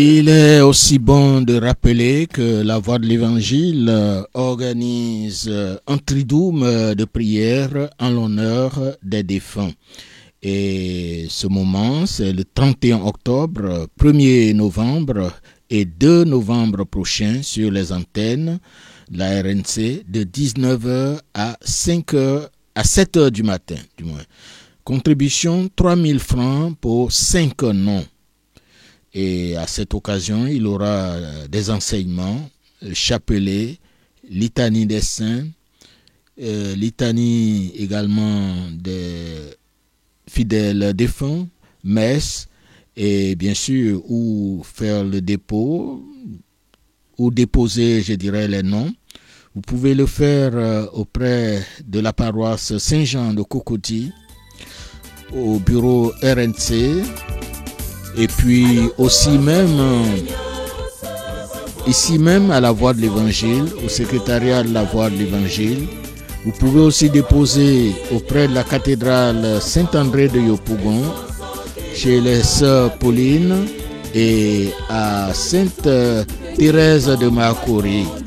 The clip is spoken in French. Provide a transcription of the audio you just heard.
Il est aussi bon de rappeler que la Voix de l'Évangile organise un triduum de prière en l'honneur des défunts. Et ce moment, c'est le 31 octobre, 1er novembre et 2 novembre prochain sur les antennes de la RNC de 19h à 7h du matin, du moins. Contribution 3000 francs pour 5 noms. Et à cette occasion, il aura des enseignements, chapelet, litanie des saints, litanie également des fidèles défunts, messe, et bien sûr, où faire le dépôt, ou déposer, je dirais, les noms. Vous pouvez le faire auprès de la paroisse Saint-Jean de Cocody, au bureau RNC, et puis aussi même ici même à la Voix de l'Évangile, au secrétariat de la Voix de l'Évangile. Vous pouvez aussi déposer auprès de la cathédrale Saint-André de Yopougon, chez les sœurs Pauline et à Sainte Thérèse de Marcory.